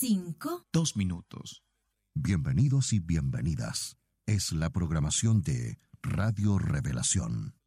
5, 2 minutos. Bienvenidos y bienvenidas. Es la programación de Radio Revelación.